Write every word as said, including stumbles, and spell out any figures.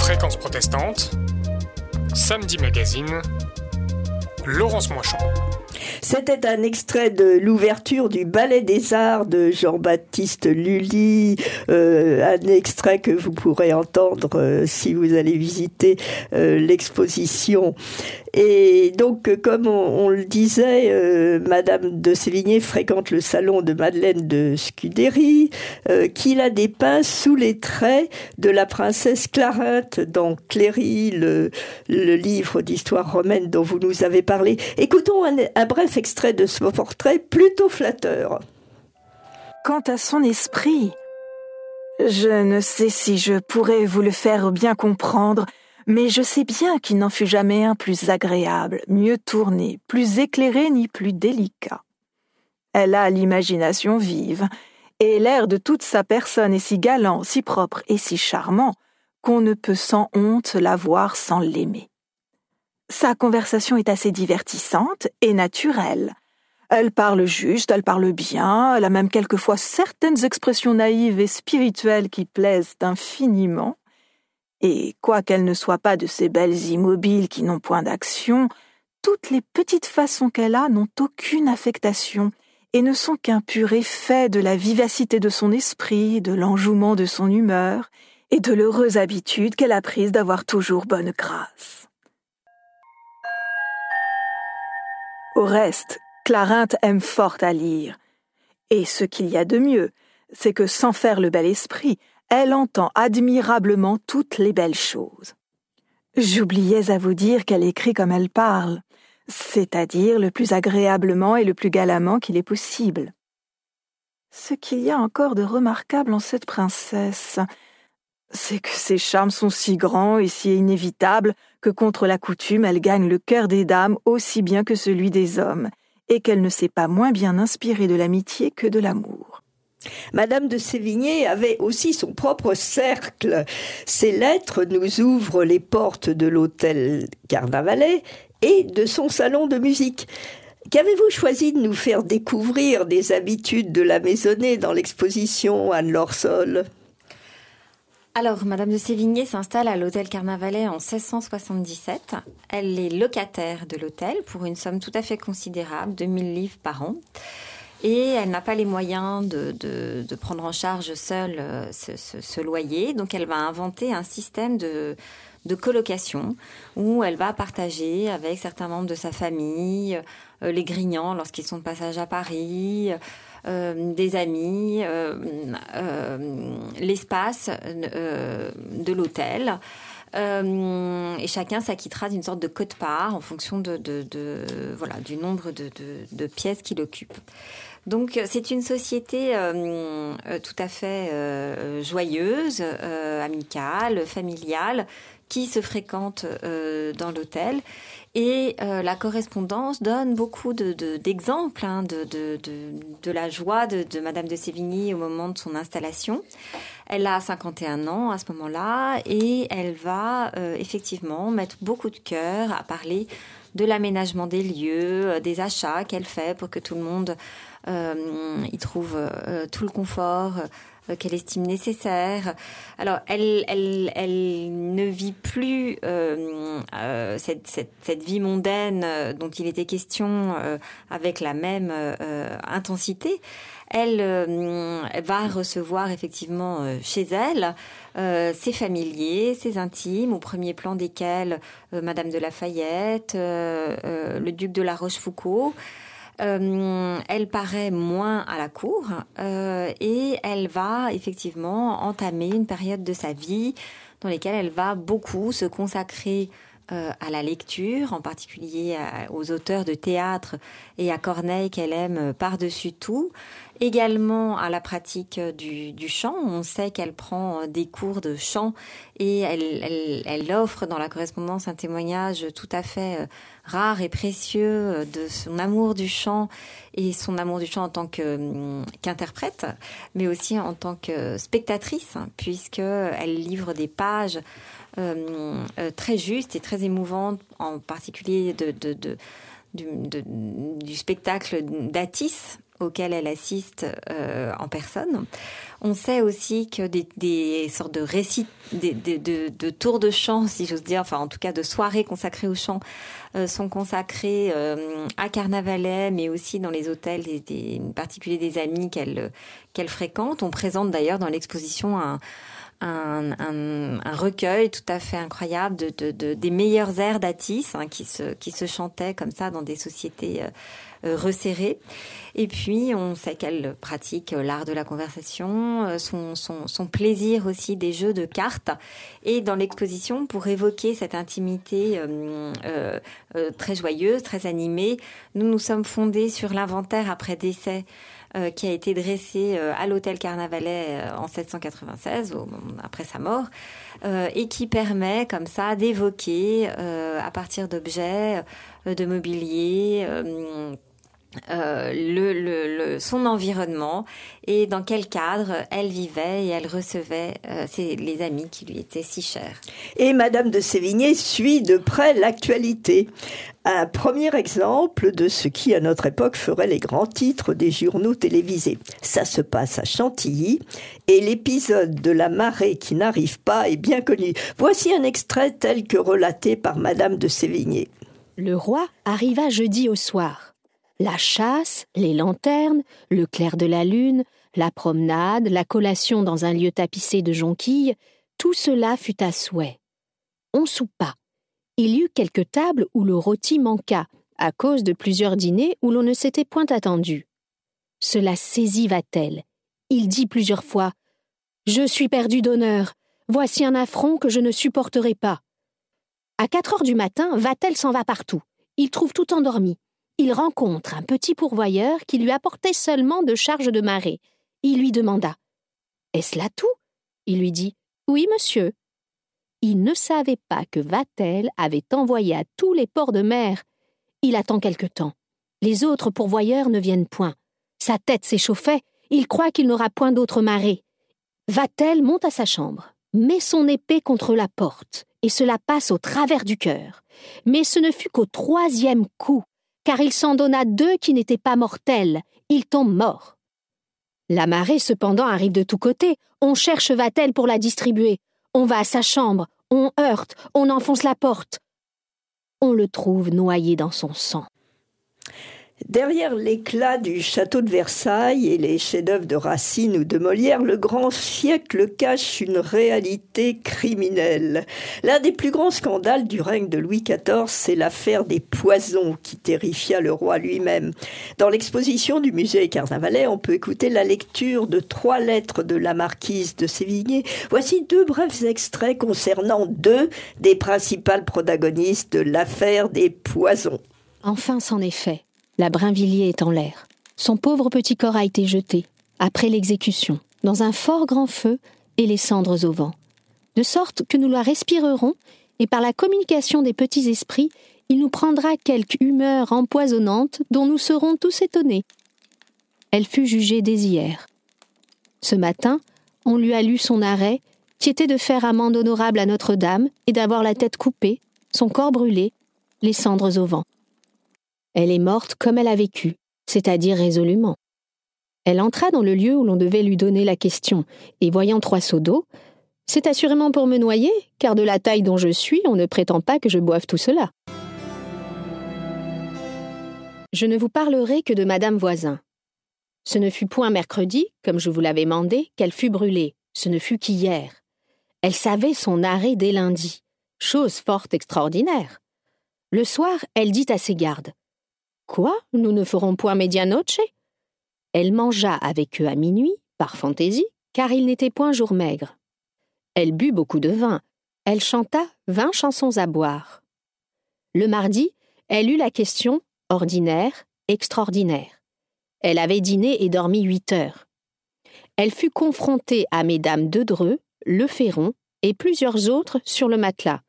Fréquence protestante, Samedi Magazine, Laurence Moichon. C'était un extrait de l'ouverture du Ballet des Arts de Jean-Baptiste Lully, euh, un extrait que vous pourrez entendre euh, si vous allez visiter euh, l'exposition. Et donc, comme on, on le disait, euh, Madame de Sévigné fréquente le salon de Madeleine de Scudéry, euh, qui la dépeint sous les traits de la princesse Clarinthe dans Cléry, le, le livre d'histoire romaine dont vous nous avez parlé. Écoutons un, un bref extrait de ce portrait plutôt flatteur. Quant à son esprit, je ne sais si je pourrais vous le faire bien comprendre, mais je sais bien qu'il n'en fut jamais un plus agréable, mieux tourné, plus éclairé ni plus délicat. Elle a l'imagination vive, et l'air de toute sa personne est si galant, si propre et si charmant, qu'on ne peut sans honte la voir sans l'aimer. Sa conversation est assez divertissante et naturelle. Elle parle juste, elle parle bien, elle a même quelquefois certaines expressions naïves et spirituelles qui plaisent infiniment. Et quoiqu'elle ne soit pas de ces belles immobiles qui n'ont point d'action, toutes les petites façons qu'elle a n'ont aucune affectation et ne sont qu'un pur effet de la vivacité de son esprit, de l'enjouement de son humeur et de l'heureuse habitude qu'elle a prise d'avoir toujours bonne grâce. Au reste, Clarinthe aime fort à lire. Et ce qu'il y a de mieux, c'est que sans faire le bel esprit, elle entend admirablement toutes les belles choses. J'oubliais à vous dire qu'elle écrit comme elle parle, c'est-à-dire le plus agréablement et le plus galamment qu'il est possible. Ce qu'il y a encore de remarquable en cette princesse, c'est que ses charmes sont si grands et si inévitables que contre la coutume elle gagne le cœur des dames aussi bien que celui des hommes, et qu'elle ne s'est pas moins bien inspirée de l'amitié que de l'amour. Madame de Sévigné avait aussi son propre cercle. Ses lettres nous ouvrent les portes de l'hôtel Carnavalet et de son salon de musique. Qu'avez-vous choisi de nous faire découvrir des habitudes de la maisonnée dans l'exposition Anne-Laure Sol ? Alors, Madame de Sévigné s'installe à l'hôtel Carnavalet en seize cent soixante-dix-sept. Elle est locataire de l'hôtel pour une somme tout à fait considérable, deux mille livres par an. Et elle n'a pas les moyens de, de, de prendre en charge seule euh, ce, ce, ce loyer. Donc, elle va inventer un système de, de colocation où elle va partager avec certains membres de sa famille, euh, les Grignans lorsqu'ils sont de passage à Paris, euh, des amis, euh, euh, l'espace euh, de l'hôtel. Euh, et chacun s'acquittera d'une sorte de quote-part en fonction de, de, de, voilà, du nombre de, de, de pièces qu'il occupe. Donc, c'est une société euh, tout à fait euh, joyeuse, euh, amicale, familiale, qui se fréquente euh, dans l'hôtel. Et euh, la correspondance donne beaucoup de, de, d'exemples hein, de, de, de, de la joie de, de Madame de Sévigné au moment de son installation. Elle a cinquante et un ans à ce moment-là et elle va euh, effectivement mettre beaucoup de cœur à parler de l'aménagement des lieux, des achats qu'elle fait pour que tout le monde euh, y trouve euh, tout le confort euh, qu'elle estime nécessaire. Alors, elle, elle, elle ne vit plus euh, euh, cette, cette, cette vie mondaine euh, dont il était question euh, avec la même euh, intensité. Elle, euh, elle va recevoir effectivement euh, chez elle euh, ses familiers, ses intimes, au premier plan desquels euh, Madame de Lafayette, euh, euh, le duc de La Rochefoucauld. Euh, elle paraît moins à la cour euh, et elle va effectivement entamer une période de sa vie dans laquelle elle va beaucoup se consacrer euh, à la lecture, en particulier à, aux auteurs de théâtre et à Corneille qu'elle aime par-dessus tout. Également à la pratique du, du chant. On sait qu'elle prend des cours de chant et elle, elle, elle offre dans la correspondance un témoignage tout à fait rare et précieux de son amour du chant et son amour du chant en tant que, qu'interprète, mais aussi en tant que spectatrice, puisqu'elle livre des pages euh, très justes et très émouvantes, en particulier de, de, de, du, de, du spectacle d'Atis, auxquelles elle assiste euh, en personne. On sait aussi que des, des sortes de récits, des, des, de, de tours de chant, si j'ose dire, enfin en tout cas de soirées consacrées au chant, euh, sont consacrées euh, à Carnavalet, mais aussi dans les hôtels, des, des, en particulier des amis qu'elle, qu'elle fréquente. On présente d'ailleurs dans l'exposition un, un, un, un recueil tout à fait incroyable de, de, de, des meilleurs airs d'Atis, hein, qui, se, qui se chantaient comme ça dans des sociétés euh, euh, resserrées. Et puis, on sait qu'elle pratique l'art de la conversation, son, son, son plaisir aussi des jeux de cartes. Et dans l'exposition, pour évoquer cette intimité euh, euh, euh, très joyeuse, très animée, nous nous sommes fondés sur l'inventaire après décès euh, qui a été dressé euh, à l'hôtel Carnavalet euh, en sept cent quatre-vingt-seize, au, après sa mort, euh, et qui permet comme ça d'évoquer euh, à partir d'objets, euh, de mobilier, euh, Euh, le, le, le, son environnement et dans quel cadre elle vivait et elle recevait euh, ses, les amis qui lui étaient si chers. Et Madame de Sévigné suit de près l'actualité. Un premier exemple de ce qui, à notre époque, ferait les grands titres des journaux télévisés. Ça se passe à Chantilly et l'épisode de la marée qui n'arrive pas est bien connu. Voici un extrait tel que relaté par Madame de Sévigné. Le roi arriva jeudi au soir. La chasse, les lanternes, le clair de la lune, la promenade, la collation dans un lieu tapissé de jonquilles, tout cela fut à souhait. On soupa. Il y eut quelques tables où le rôti manqua, à cause de plusieurs dîners où l'on ne s'était point attendu. Cela saisit Vatel. Il dit plusieurs fois « Je suis perdu d'honneur. Voici un affront que je ne supporterai pas. » À quatre heures du matin, Vatel s'en va partout. Il trouve tout endormi. Il rencontre un petit pourvoyeur qui lui apportait seulement de charges de marée. Il lui demanda « Est-ce là tout ?» Il lui dit « Oui, monsieur. » Il ne savait pas que Vatel avait envoyé à tous les ports de mer. Il attend quelque temps. Les autres pourvoyeurs ne viennent point. Sa tête s'échauffait. Il croit qu'il n'aura point d'autre marée. Vatel monte à sa chambre, met son épée contre la porte et se la passe au travers du cœur. Mais ce ne fut qu'au troisième coup, car il s'en donna deux qui n'étaient pas mortels. Il tombe mort. La marée, cependant, arrive de tous côtés. On cherche Vatel pour la distribuer. On va à sa chambre, on heurte, on enfonce la porte. On le trouve noyé dans son sang. Derrière l'éclat du château de Versailles et les chefs-d'œuvre de Racine ou de Molière, le grand siècle cache une réalité criminelle. L'un des plus grands scandales du règne de Louis quatorze, c'est l'affaire des poisons qui terrifia le roi lui-même. Dans l'exposition du musée Carnavalet, on peut écouter la lecture de trois lettres de la marquise de Sévigné. Voici deux brefs extraits concernant deux des principales protagonistes de l'affaire des poisons. Enfin, c'en est fait. La Brinvilliers est en l'air. Son pauvre petit corps a été jeté, après l'exécution, dans un fort grand feu et les cendres au vent. De sorte que nous la respirerons, et par la communication des petits esprits, il nous prendra quelque humeur empoisonnante dont nous serons tous étonnés. Elle fut jugée dès hier. Ce matin, on lui a lu son arrêt, qui était de faire amende honorable à Notre-Dame et d'avoir la tête coupée, son corps brûlé, les cendres au vent. Elle est morte comme elle a vécu, c'est-à-dire résolument. Elle entra dans le lieu où l'on devait lui donner la question, et voyant trois seaux d'eau, « C'est assurément pour me noyer, car de la taille dont je suis, on ne prétend pas que je boive tout cela. » Je ne vous parlerai que de Madame Voisin. Ce ne fut point mercredi, comme je vous l'avais mandé, qu'elle fut brûlée, ce ne fut qu'hier. Elle savait son arrêt dès lundi, chose fort extraordinaire. Le soir, elle dit à ses gardes, « Quoi, nous ne ferons point medianoche ?» Elle mangea avec eux à minuit, par fantaisie, car il n'était point jour maigre. Elle but beaucoup de vin. Elle chanta vingt chansons à boire. Le mardi, elle eut la question ordinaire, extraordinaire. Elle avait dîné et dormi huit heures. Elle fut confrontée à mesdames de Dreux, Le Ferron et plusieurs autres sur le matelas.